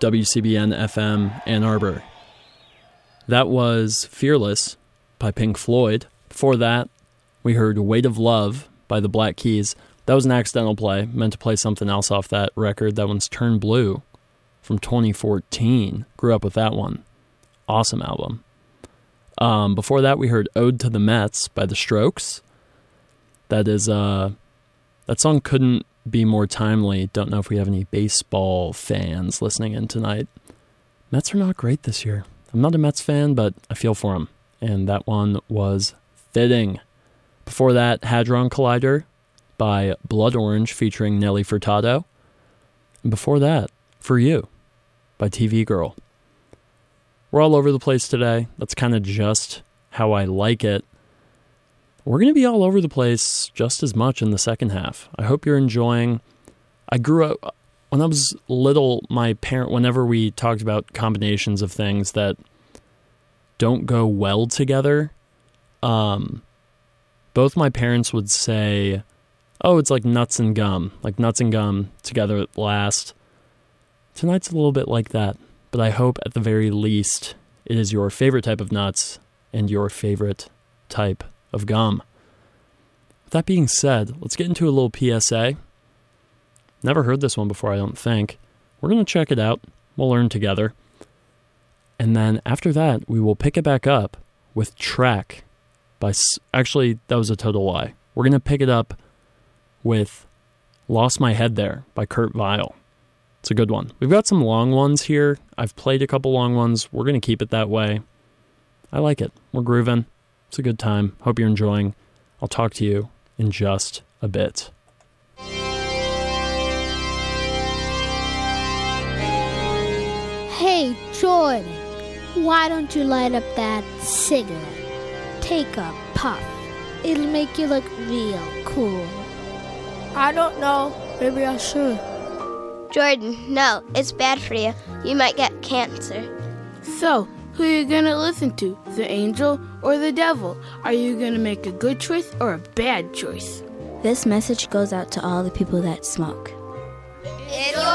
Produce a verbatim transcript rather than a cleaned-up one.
W C B N F M Ann Arbor. That was Fearless by Pink Floyd. Before that, we heard Weight of Love by the Black Keys. That was an accidental play. Meant to play something else off that record. That one's Turn Blue from twenty fourteen. Grew up with that one. Awesome album. Um, before that, we heard Ode to the Mets by The Strokes. That is, uh, that song couldn't be more timely. Don't know if we have any baseball fans listening in tonight. Mets are not great this year. I'm not a Mets fan, but I feel for them. And that one was fitting. Before that, Hadron Collider by Blood Orange featuring Nelly Furtado. And before that, For You by T V Girl. We're all over the place today. That's kind of just how I like it. We're going to be all over the place just as much in the second half. I hope you're enjoying. I grew up, when I was little, my parent, whenever we talked about combinations of things that don't go well together, um, both my parents would say, oh, it's like nuts and gum, like nuts and gum together at last. Tonight's a little bit like that, but I hope at the very least it is your favorite type of nuts and your favorite type of gum. With that being said, let's get into a little P S A. Never heard this one before, I don't think. We're going to check it out. We'll learn together. And then after that, we will pick it back up with Track by... Actually, that was a total lie. We're going to pick it up with Lost My Head There by Kurt Vile. It's a good one. We've got some long ones here. I've played a couple long ones. We're going to keep it that way. I like it. We're grooving. It's a good time. Hope you're enjoying. I'll talk to you in just a bit. Hey, Jordan, why don't you light up that cigarette? Take a puff. It'll make you look real cool. I don't know. Maybe I should. Jordan, no, it's bad for you. You might get cancer. So, who are you going to listen to? The angel or the devil? Are you going to make a good choice or a bad choice? This message goes out to all the people that smoke. It'll